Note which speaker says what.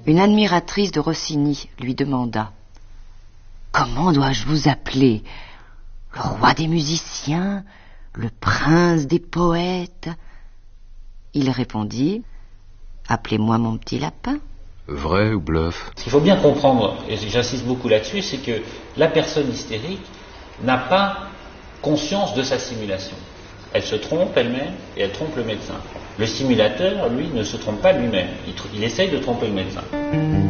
Speaker 1: une admiratrice de Rossini lui demanda « Comment dois-je vous appeler? Le roi des musiciens? Le prince des poètes ?» Il répondit « Appelez-moi mon petit lapin. »
Speaker 2: Vrai ou bluff?
Speaker 3: Ce qu'il faut bien comprendre, et j'insiste beaucoup là-dessus, c'est que la personne hystérique n'a pas conscience de sa simulation. Elle se trompe elle-même et elle trompe le médecin. Le simulateur, lui, ne se trompe pas lui-même. Il essaye de tromper le médecin.